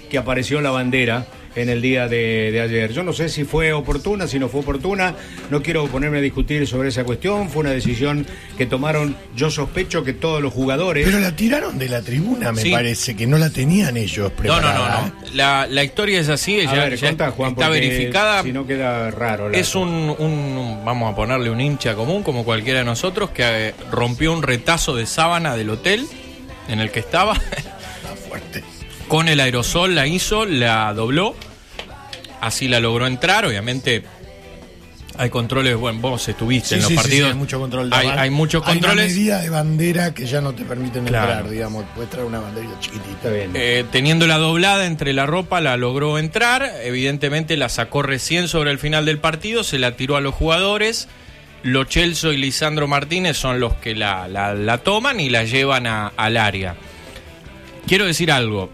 que apareció la bandera en el día de ayer. Yo no sé si fue oportuna, si no fue oportuna, no quiero ponerme a discutir sobre esa cuestión, fue una decisión que tomaron, yo sospecho que todos los jugadores... Pero la tiraron de la tribuna, me parece, que no la tenían ellos preparada. No. La historia es así, ya contá, Juan, está verificada. Si no queda raro. Es un, vamos a ponerle un hincha común, como cualquiera de nosotros, que rompió un retazo de sábana del hotel en el que estaba. Está fuerte. Con el aerosol la hizo, la dobló, así la logró entrar. Obviamente hay controles, bueno, vos estuviste en los partidos. Sí, hay mucho control. Hay muchos controles. Hay una medida de bandera que ya no te permiten Claro. entrar, digamos. Puedes traer una banderita chiquitita. Teniéndola doblada entre la ropa, la logró entrar. Evidentemente la sacó recién sobre el final del partido, se la tiró a los jugadores. Lo Celso y Lisandro Martínez son los que la toman y la llevan al área. Quiero decir algo.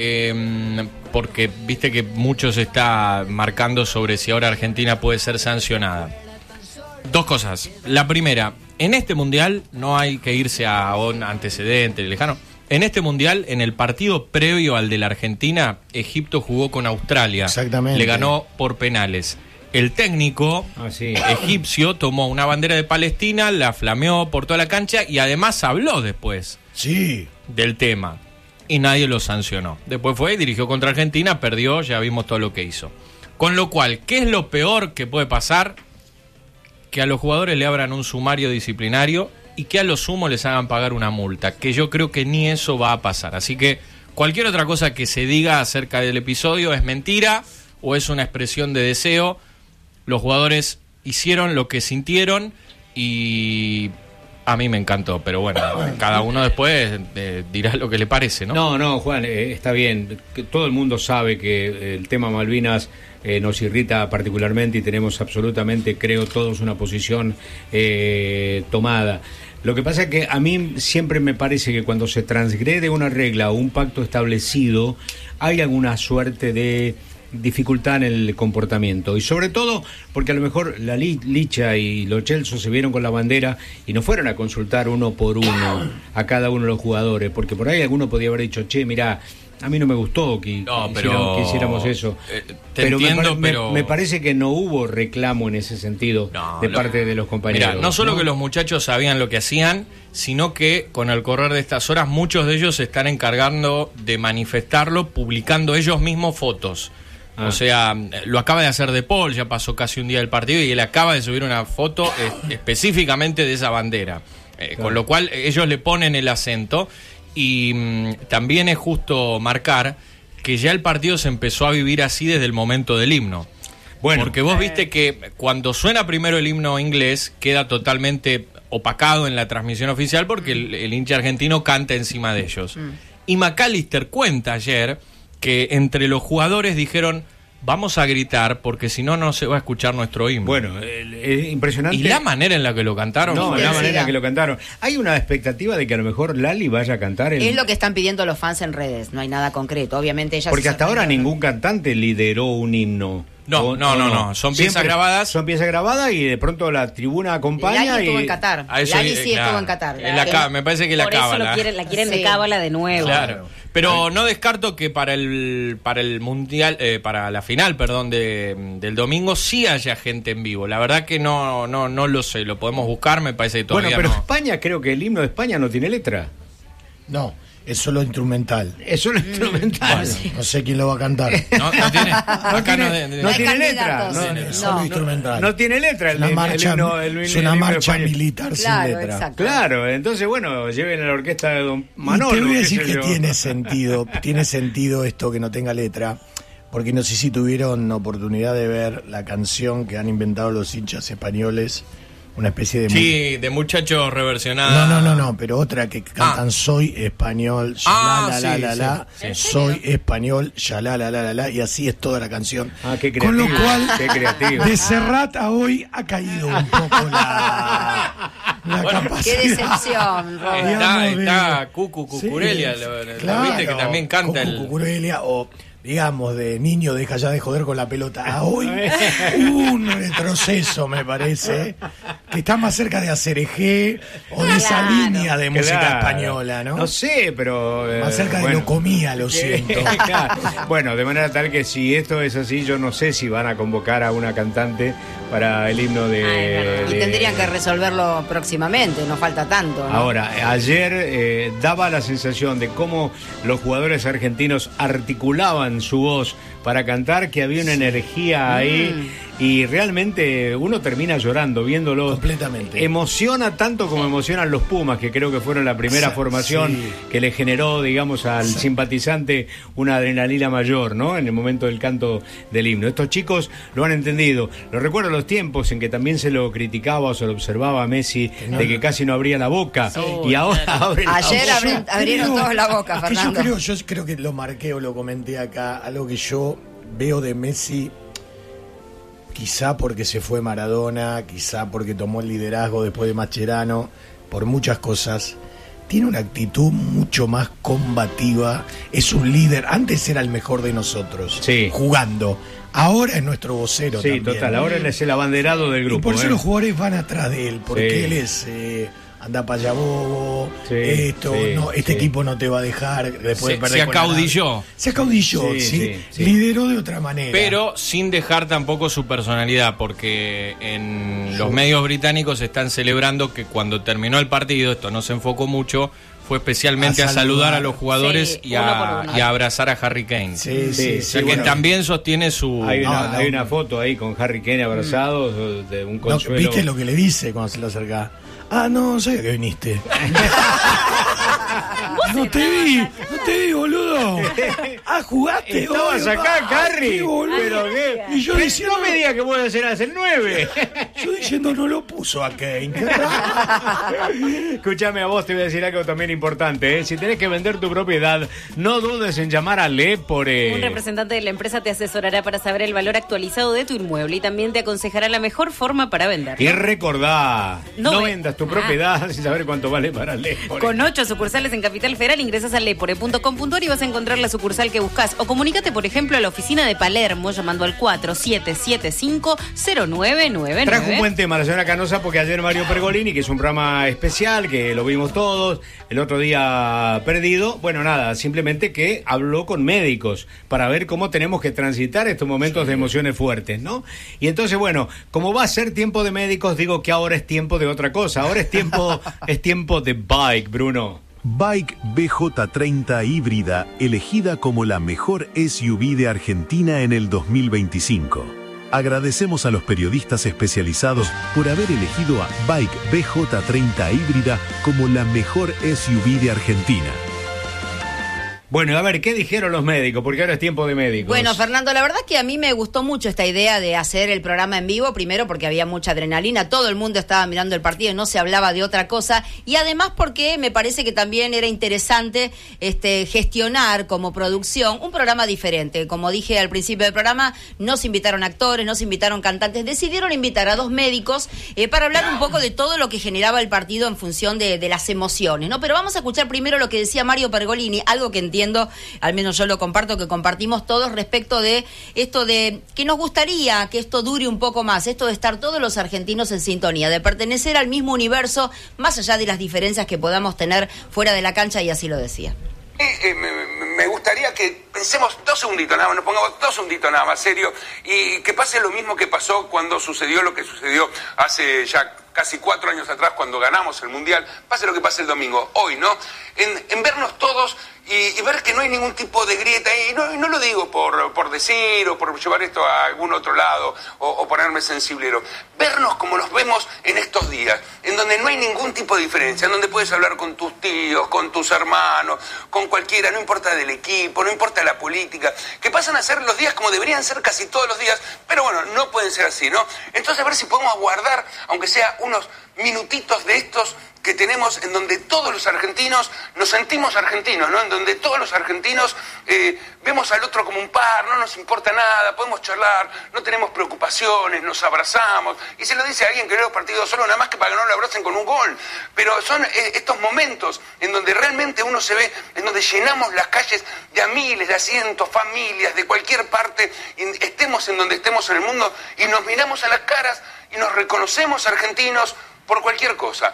Porque viste que mucho se está marcando sobre si ahora Argentina puede ser sancionada. Dos cosas. La primera, en este mundial no hay que irse a un antecedente lejano. En este mundial, en el partido previo al de la Argentina, Egipto jugó con Australia. Exactamente. Le ganó por penales. El técnico egipcio tomó una bandera de Palestina, la flameó por toda la cancha y además habló después del tema. Y nadie lo sancionó. Después fue y dirigió contra Argentina, perdió, ya vimos todo lo que hizo. Con lo cual, ¿qué es lo peor que puede pasar? Que a los jugadores le abran un sumario disciplinario y que a lo sumo les hagan pagar una multa, que yo creo que ni eso va a pasar. Así que cualquier otra cosa que se diga acerca del episodio es mentira o es una expresión de deseo. Los jugadores hicieron lo que sintieron y... A mí me encantó, pero bueno, cada uno después dirá lo que le parece, ¿no? No, Juan, está bien. Todo el mundo sabe que el tema Malvinas nos irrita particularmente y tenemos absolutamente, creo, todos una posición tomada. Lo que pasa es que a mí siempre me parece que cuando se transgrede una regla o un pacto establecido, hay alguna suerte de dificultad en el comportamiento, y sobre todo porque a lo mejor la Licha y los Celso se vieron con la bandera y no fueron a consultar uno por uno a cada uno de los jugadores, porque por ahí alguno podía haber dicho, che, mirá, a mí no me gustó que hiciéramos eso. Me parece que no hubo reclamo en ese sentido de parte de los compañeros. Mirá, no solo que los muchachos sabían lo que hacían, sino que con el correr de estas horas muchos de ellos se están encargando de manifestarlo, publicando ellos mismos fotos. O sea, lo acaba de hacer De Paul, ya pasó casi un día del partido y él acaba de subir una foto específicamente de esa bandera. Con lo cual ellos le ponen el acento y también es justo marcar que ya el partido se empezó a vivir así desde el momento del himno. Bueno, porque vos viste que cuando suena primero el himno inglés queda totalmente opacado en la transmisión oficial porque el hincha argentino canta encima de ellos. Y McAllister cuenta ayer que entre los jugadores dijeron, vamos a gritar porque si no, no se va a escuchar nuestro himno. Bueno, es impresionante. ¿Y la manera en la que lo cantaron? No, la manera en la que lo cantaron. Hay una expectativa de que a lo mejor Lali vaya a cantar. Es lo que están pidiendo los fans en redes, no hay nada concreto. Obviamente ella... Porque hasta ahora ningún cantante lideró un himno. No. Son piezas grabadas. Son piezas grabadas y de pronto la tribuna acompaña. Lali estuvo en Qatar. Lali estuvo en Qatar. Me parece que la cábala. Por eso la quieren de cábala de nuevo. Claro. Pero no descarto que para el mundial, para la final, perdón, del domingo sí haya gente en vivo. La verdad que no lo sé, lo podemos buscar, me parece que todavía Bueno, pero no. España, creo que el himno de España no tiene letra. No, es solo instrumental. Es solo instrumental. Bueno, no sé quién lo va a cantar. No tiene. Acá no tiene letra. Es solo instrumental. No tiene letra. Es una marcha militar sin letra. Exacto. Claro, entonces bueno, lleven a la orquesta de Don Manolo. Y te voy a decir que tiene sentido esto que no tenga letra, porque no sé si tuvieron oportunidad de ver la canción que han inventado los hinchas españoles, una especie de... Sí, de muchachos reversionados. No, pero otra que cantan Soy español, soy español, y así es toda la canción. Qué creativo. Con lo cual, qué creativo. de Serrat a hoy ha caído un poco la capacidad. Qué decepción, Robert. Está Cucu Cucurelia, claro, viste que también canta Cucurelia, o digamos, de niño deja ya de joder con la pelota a hoy, un retroceso, me parece, que está más cerca de Acerejé o de esa línea de música española, ¿no? No sé, pero... más cerca de Lo Comía, lo siento. Claro. Bueno, de manera tal que si esto es así, yo no sé si van a convocar a una cantante para el himno de... Y tendrían que resolverlo próximamente, no falta tanto, ¿no? Ahora, ayer daba la sensación de cómo los jugadores argentinos articulaban su voz para cantar, que había una energía ahí y realmente uno termina llorando viéndolo. Completamente. Emociona tanto como emocionan los Pumas, que creo que fueron la primera formación que le generó, digamos, al simpatizante una adrenalina mayor, ¿no? En el momento del canto del himno. Estos chicos lo han entendido. Lo recuerdo los tiempos en que también se lo criticaba o se lo observaba a Messi de que casi no abría la boca. Y ahora abre la boca. Ayer abrieron todos la boca, Fernando. Yo creo que lo marqué o lo comenté acá, algo que yo veo de Messi, quizá porque se fue Maradona, quizá porque tomó el liderazgo después de Mascherano, por muchas cosas. Tiene una actitud mucho más combativa, es un líder. Antes era el mejor de nosotros, jugando. Ahora es nuestro vocero también. Sí, total, ahora él es el abanderado del grupo. Y por eso los jugadores van atrás de él, porque él es... anda para allá bobo, este equipo no te va a dejar después de perder. Se acaudilló, lideró de otra manera. Pero sin dejar tampoco su personalidad, porque en los medios británicos están celebrando que cuando terminó el partido, esto no se enfocó mucho, fue especialmente a saludar a los jugadores y a abrazar a Harry Kane. Que también sostiene su... Hay una foto ahí con Harry Kane abrazado de un consuelo. ¿Viste lo que le dice cuando se lo acerca? No sabía que viniste. No te vi, boludo. ¿Jugaste? Estabas acá, Harry. ¿Pero qué? Y yo diciendo, no me digas que puede ser hacer 9. Yo diciendo, no lo puso a Kane. Escúchame, a vos te voy a decir algo también importante, ¿eh? Si tenés que vender tu propiedad, no dudes en llamar a Lepore. Un representante de la empresa te asesorará para saber el valor actualizado de tu inmueble y también te aconsejará la mejor forma para venderlo. Y recordá, no vendas tu propiedad sin saber cuánto vale para Lepore. Con 8 sucursales en Capital Federal, ingresas a lepore.com.ar y vas a encontrar la sucursal que buscas. O comunícate, por ejemplo, a la oficina de Palermo llamando al 4775-0999. Trajo un buen tema la señora Canosa, porque ayer Mario Pergolini, que es un programa especial, que lo vimos todos, el otro día perdido, bueno, nada, simplemente que habló con médicos para ver cómo tenemos que transitar estos momentos de emociones fuertes, ¿no? Y entonces, bueno, como va a ser tiempo de médicos, digo que ahora es tiempo de otra cosa. Ahora es tiempo de bike, Bruno. Bike BJ30 híbrida, elegida como la mejor SUV de Argentina en el 2025. Agradecemos a los periodistas especializados por haber elegido a Bike BJ30 híbrida como la mejor SUV de Argentina. Bueno, a ver, ¿qué dijeron los médicos? Porque ahora es tiempo de médicos. Bueno, Fernando, la verdad es que a mí me gustó mucho esta idea de hacer el programa en vivo, primero porque había mucha adrenalina, todo el mundo estaba mirando el partido y no se hablaba de otra cosa, y además porque me parece que también era interesante gestionar como producción un programa diferente. Como dije al principio del programa, no se invitaron actores, no se invitaron cantantes, decidieron invitar a 2 médicos para hablar un poco de todo lo que generaba el partido en función de las emociones, ¿no? Pero vamos a escuchar primero lo que decía Mario Pergolini, algo que entiendo, al menos yo lo comparto, que compartimos todos, respecto de esto de que nos gustaría que esto dure un poco más, esto de estar todos los argentinos en sintonía, de pertenecer al mismo universo, más allá de las diferencias que podamos tener fuera de la cancha, y así lo decía. Me gustaría que pensemos 2 segunditos nada más, nos pongamos 2 segunditos nada más serio, y que pase lo mismo que pasó cuando sucedió lo que sucedió hace ya casi 4 años atrás, cuando ganamos el Mundial. Pase lo que pase el domingo, hoy, ¿no? En vernos todos y ver que no hay ningún tipo de grieta, y no lo digo por decir o por llevar esto a algún otro lado o ponerme sensiblero. Vernos como nos vemos en estos días, en donde no hay ningún tipo de diferencia, en donde puedes hablar con tus tíos, con tus hermanos, con cualquiera, no importa del equipo, no importa la política, que pasan a ser los días como deberían ser casi todos los días, pero bueno, no pueden ser así, ¿no? Entonces a ver si podemos guardar, aunque sea unos minutitos de estos que tenemos en donde todos los argentinos nos sentimos argentinos, ¿no? En donde todos los argentinos vemos al otro como un par, no nos importa nada, podemos charlar, no tenemos preocupaciones, nos abrazamos, y se lo dice a alguien que ve los partidos solo nada más que para que no lo abracen con un gol. Pero son estos momentos en donde realmente uno se ve, en donde llenamos las calles de a miles, de a cientos, familias, de cualquier parte, estemos en donde estemos en el mundo, y nos miramos a las caras y nos reconocemos argentinos por cualquier cosa.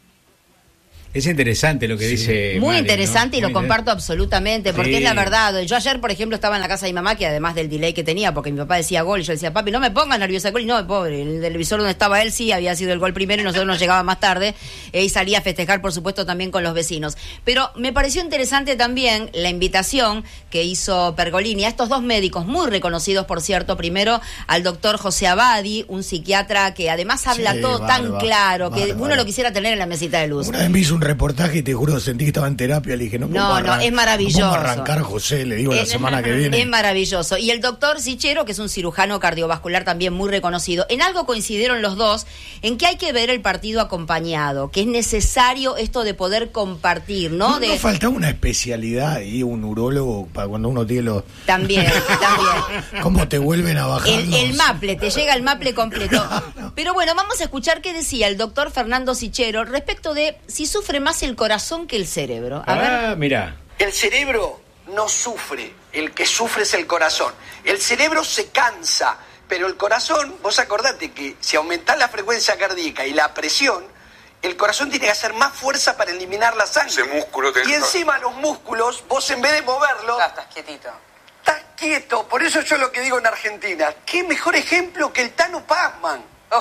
Es interesante lo que dice muy Mari, interesante, ¿no? y lo comparto absolutamente, porque Sí. es la verdad. Yo ayer, por ejemplo, estaba en la casa de mi mamá, que además del delay que tenía, porque mi papá decía gol, y yo decía, papi, no me pongas nerviosa el gol, y no, pobre, el televisor donde estaba él sí había sido el gol primero, y nosotros nos llegaba más tarde, y salía a festejar, por supuesto, también con los vecinos. Pero me pareció interesante también la invitación que hizo Pergolini a estos dos médicos, muy reconocidos, por cierto, primero al doctor José Abadi, un psiquiatra que además habla todo tan claro, que uno lo quisiera tener en la mesita de luz. Una vez me hizo un reportaje y te juro, sentí que estaba en terapia. Le dije, no, es maravilloso. No podemos arrancar, José, le digo la semana que viene. Es maravilloso. Y el doctor Sichero, que es un cirujano cardiovascular también muy reconocido, en algo coincidieron los dos, en que hay que ver el partido acompañado, que es necesario esto de poder compartir, ¿no? No faltaba una especialidad y un urólogo para cuando uno tiene los... También. ¿Cómo te vuelven a bajar? El maple, te llega el maple completo. Pero bueno, vamos a escuchar qué decía el doctor Fernando Sichero respecto de si sufre más el corazón que el cerebro. A ver. Mira. El cerebro no sufre, el que sufre es el corazón. El cerebro se cansa, pero el corazón, vos acordate que si aumentás la frecuencia cardíaca y la presión, el corazón tiene que hacer más fuerza para eliminar la sangre. Ese músculo y encima los músculos, vos en vez de moverlos... Estás quietito. Estás quieto, por eso yo lo que digo en Argentina, qué mejor ejemplo que el Tano Pazman.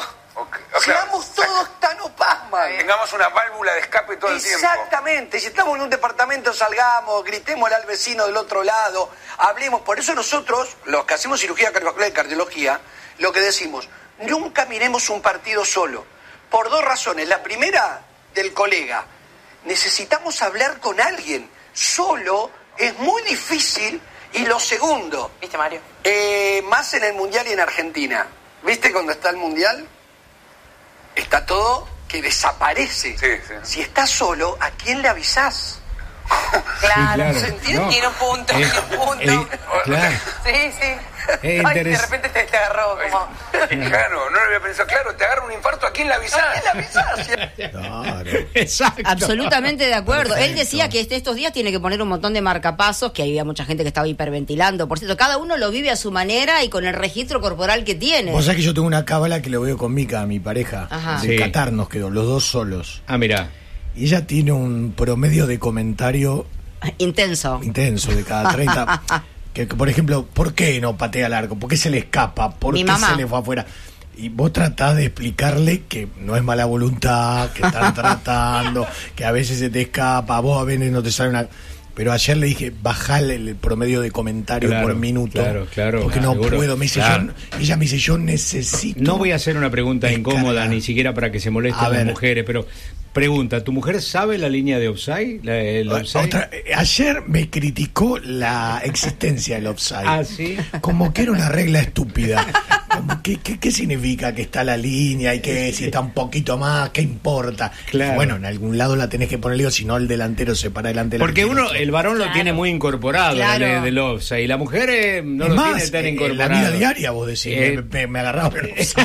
Seamos todos Tano Pazman. Tengamos una válvula de escape todo el tiempo. Exactamente, si estamos en un departamento salgamos, gritémosle al vecino del otro lado, hablemos. Por eso nosotros, los que hacemos cirugía cardiovascular y cardiología, lo que decimos, nunca miremos un partido solo, por dos razones. La primera, del colega, necesitamos hablar con alguien, solo es muy difícil. Y lo segundo, ¿viste, Mario? Más en el Mundial y en Argentina. ¿Viste cuando está el Mundial? Está todo que desaparece. Sí. Si estás solo, ¿a quién le avisás? Claro, ¿se entiende? No. Tiene un punto, Claro. Sí. Es Ay, de repente te agarró como... Claro, no lo había pensado. Claro, te agarra un infarto, ¿a quién le avisás? Claro. Exacto. Absolutamente de acuerdo. Perfecto. Él decía que estos días tiene que poner un montón de marcapasos, que había mucha gente que estaba hiperventilando. Por cierto, cada uno lo vive a su manera y con el registro corporal que tiene. Vos sabés que yo tengo una cábala que lo veo con Mica, mi pareja. Ajá. De Sí. Qatar nos quedó, los dos solos. Mira. Y ella tiene un promedio de comentario Intenso. intenso de cada 30. que, por ejemplo, ¿por qué no patea al arco? ¿Por qué se le escapa? ¿Por Mi qué mamá. se le fue afuera? Y vos tratás de explicarle que no es mala voluntad, que están tratando, que a veces se te escapa, vos a veces no te sale una... Pero ayer le dije, bajale el promedio de comentario Claro, por minuto. claro, Porque no seguro. puedo. Me dice, Claro. ella me dice, yo necesito... No voy a hacer una pregunta descargar. incómoda, ni siquiera para que se molesten A las ver. mujeres, pero pregunta, ¿tu mujer sabe la línea de offside? El offside? Ayer me criticó la existencia del offside. Ah, ¿sí? Como que era una regla estúpida. Como, ¿qué significa que está la línea y que si está un poquito más, qué importa? Claro. Bueno, en algún lado la tenés que poner, digo, si no el delantero se para delante del Porque arquero. el varón lo tiene muy incorporado, Claro. la ley del offside, y la mujer no Es lo más, tiene tan en incorporado. la vida diaria vos decís, me agarraba el offside.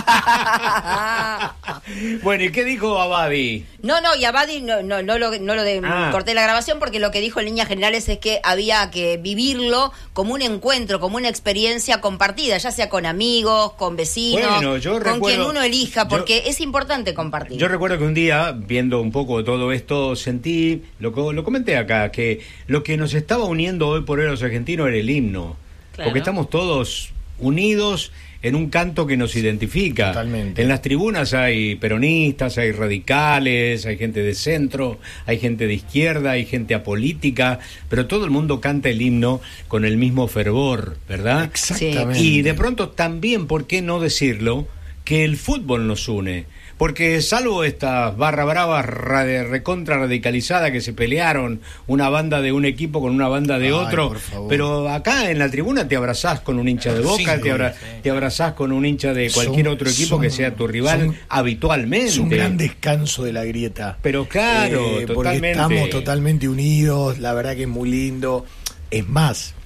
Bueno, ¿y qué dijo Abadi? No, y Abadi no corté la grabación, porque lo que dijo en líneas generales es que había que vivirlo como un encuentro, como una experiencia compartida, ya sea con amigos, con vecinos, Bueno, yo con recuerdo- quien uno elija, porque es importante compartir. Yo recuerdo que un día, viendo un poco todo esto, sentí, lo comenté acá, que lo que nos estaba uniendo hoy por hoy a los argentinos era el himno. Claro. Porque estamos todos unidos en un canto que nos identifica. Totalmente. En las tribunas hay peronistas, hay radicales, hay gente de centro, hay gente de izquierda, hay gente apolítica, pero todo el mundo canta el himno con el mismo fervor, ¿verdad? Exactamente. Y de pronto también, ¿por qué no decirlo? Que el fútbol nos une. Porque salvo estas barra bravas recontra radicalizada que se pelearon una banda de un equipo con una banda de otro, pero acá en la tribuna te abrazás con un hincha de Boca, te abrazás con un hincha de cualquier otro equipo que sea tu rival habitualmente. Es un gran descanso de la grieta. Pero claro, porque totalmente. Estamos totalmente unidos, la verdad que es muy lindo. Es más,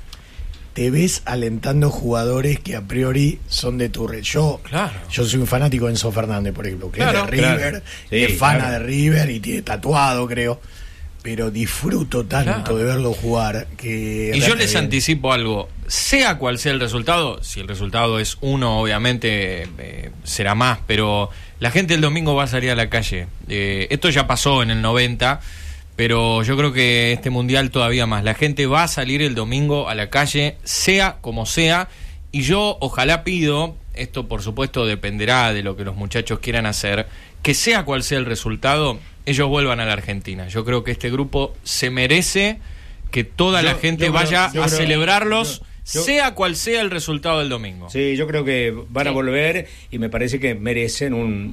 te ves alentando jugadores que a priori son de tu red. Yo soy un fanático de Enzo Fernández, por ejemplo, que es de River, que es fana de River y tiene tatuado, creo. Pero disfruto tanto de verlo jugar que... Y yo les anticipo algo, sea cual sea el resultado, si el resultado es 1, obviamente será más, pero la gente el domingo va a salir a la calle. Esto ya pasó en el 90, pero yo creo que este mundial todavía más. La gente va a salir el domingo a la calle, sea como sea, y yo ojalá pido, esto por supuesto dependerá de lo que los muchachos quieran hacer, que sea cual sea el resultado, ellos vuelvan a la Argentina. Yo creo que este grupo se merece que toda la gente vaya a celebrarlos, sea cual sea el resultado del domingo. Sí, yo creo que van a volver y me parece que merecen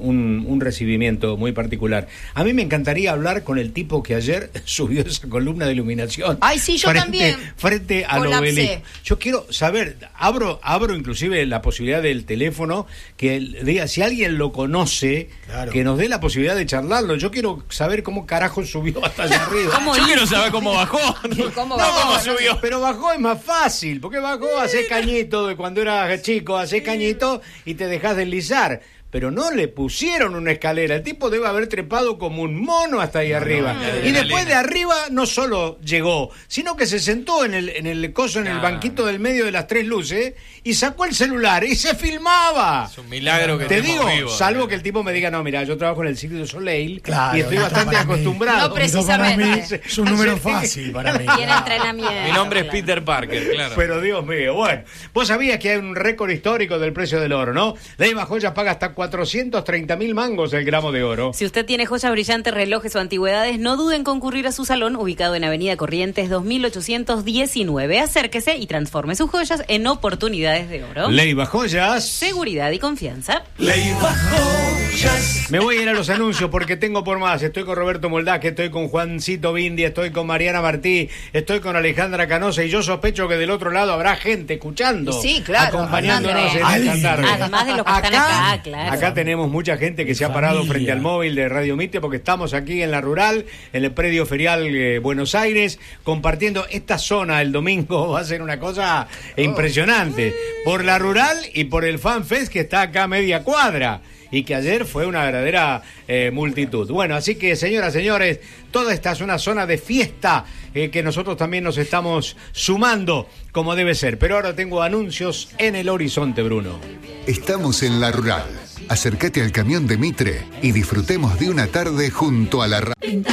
un recibimiento muy particular. A mí me encantaría hablar con el tipo que ayer subió esa columna de iluminación. Ay, sí, yo también. Frente al obelisco. Yo quiero saber, abro inclusive la posibilidad del teléfono, que diga, si alguien lo conoce, que nos dé la posibilidad de charlarlo. Yo quiero saber cómo carajo subió hasta allá arriba. Yo quiero saber cómo bajó. ¿Cómo subió? Pero bajó es más fácil, porque bajó, hacés cañito de cuando eras chico, hacés cañito y te dejás deslizar. Pero no le pusieron una escalera. El tipo debe haber trepado como un mono hasta ahí arriba. Y después de arriba no solo llegó, sino que se sentó en el coso, en el banquito del medio de las 3 luces, y sacó el celular y se filmaba. Es un milagro que te digo, vivo, salvo que el tipo me diga, no, mira, yo trabajo en el Cirque du Soleil y estoy bastante acostumbrado. No precisamente. Es un número fácil para mí. Tiene entrenamiento. Mi nombre es Peter Parker, claro. Pero Dios mío, bueno, vos sabías que hay un récord histórico del precio del oro, ¿no? Leiva Joyas paga hasta 430.000 mangos el gramo de oro. Si usted tiene joyas brillantes, relojes o antigüedades, no duden en concurrir a su salón ubicado en Avenida Corrientes 2819. Acérquese y transforme sus joyas en oportunidades de oro. Leiva Joyas. Seguridad y confianza. Leiva Joyas. Me voy a ir a los anuncios porque tengo por más. Estoy con Roberto Moldaque, estoy con Juancito Bindi, estoy con Mariana Martí, estoy con Alejandra Canosa y yo sospecho que del otro lado habrá gente escuchando. Sí, claro. Acompañándonos en esta tarde. Además de los que están acá, claro. Acá tenemos mucha gente que se ha parado frente al móvil de Radio Mitre porque estamos aquí en la rural, en el predio ferial Buenos Aires, compartiendo esta zona el domingo. Va a ser una cosa impresionante. Por la rural y por el Fan Fest que está acá a media cuadra. Y que ayer fue una verdadera multitud. Bueno, así que señoras, señores, toda esta es una zona de fiesta que nosotros también nos estamos sumando como debe ser. Pero ahora tengo anuncios en el horizonte, Bruno. Estamos en la rural. Acércate al camión de Mitre y disfrutemos de una tarde junto a la radio.